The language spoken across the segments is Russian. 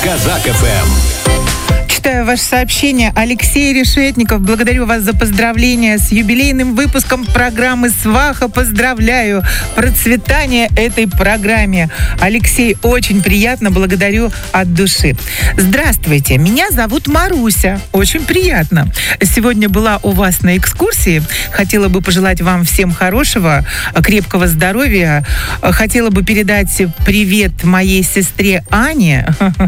Казак ФМ. Читаю ваше сообщение. Алексей Решетников, благодарю вас за поздравления с юбилейным выпуском программы «Сваха». Поздравляю! Процветание этой программе. Алексей, очень приятно, благодарю от души. Здравствуйте, меня зовут Маруся. Очень приятно. Сегодня была у вас на экскурсии. Хотела бы пожелать вам всем хорошего, крепкого здоровья. Хотела бы передать привет моей сестре Ане.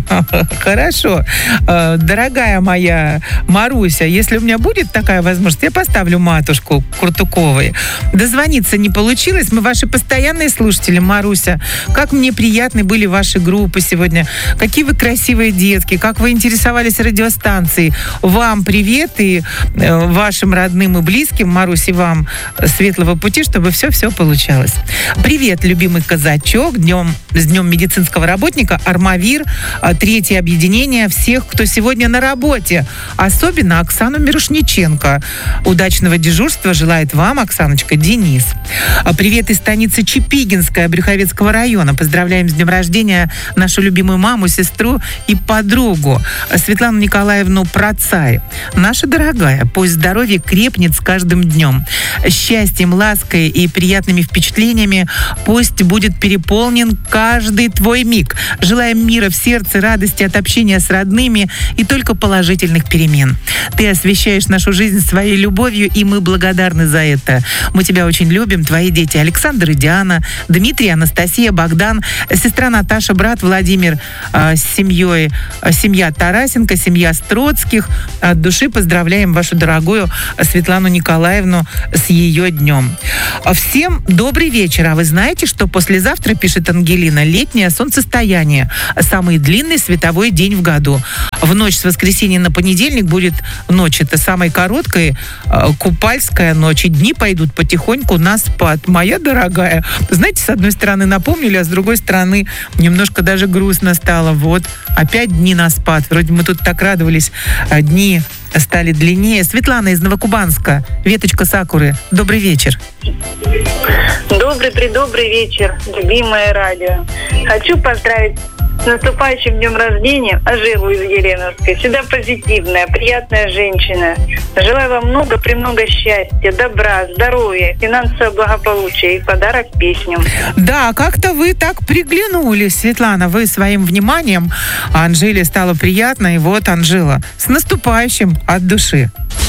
Хорошо. Дорогая моя Маруся, если у меня будет такая возможность, я поставлю матушку Куртуковой. Дозвониться не получилось. Мы ваши постоянные слушатели, Маруся. Как мне приятны были ваши группы сегодня. Какие вы красивые детки. Как вы интересовались радиостанцией. Вам привет и вашим родным и близким, Марусь, и вам светлого пути, чтобы все получалось. Привет, любимый казачок. С Днем медицинского работника. Армавир. Третье объединение всех, кто сегодня на работе. Особенно Оксану Мирошниченко. Удачного дежурства желает вам, Оксаночка, Денис. Привет из станицы Чепигинская, Брюховецкого района. Поздравляем с днем рождения нашу любимую маму, сестру и подругу Светлану Николаевну Процай. Наша дорогая, пусть здоровье крепнет с каждым днем. Счастьем, лаской и приятными впечатлениями пусть будет переполнен каждый твой миг. Желаем мира в сердце, радости от общения с родными и только положительных перемен. Ты освещаешь нашу жизнь своей любовью, и мы благодарны за это. Мы тебя очень любим, твои дети Александр и Диана, Дмитрий, Анастасия, Богдан, сестра Наташа, брат Владимир с семьей, семья Тарасенко, семья Строцких. От души поздравляем вашу дорогую Светлану Николаевну с ее днем. Всем добрый вечер. А вы знаете, что послезавтра, пишет Ангелина, летнее солнцестояние. Самый длинный световой день в году. В ночь с воскресенья на понедельник будет ночь. Это самая короткая купальская ночь. И дни пойдут потихоньку на спад. Моя дорогая. Знаете, с одной стороны напомнили, а с другой стороны немножко даже грустно стало. Вот, опять дни на спад. Вроде мы тут так радовались. Дни стали длиннее. Светлана из Новокубанска. Веточка Сакуры. Добрый вечер. Добрый вечер, любимое радио. Хочу поздравить с наступающим днем рождения Ажилу из Еленовской. Всегда позитивная, приятная женщина. Желаю вам много-премного счастья, добра, здоровья, финансового благополучия и подарок песню. Да, как-то вы так приглянулись, Светлана. Вы своим вниманием Анжеле стало приятно. И вот, Анжела, с наступающим от души.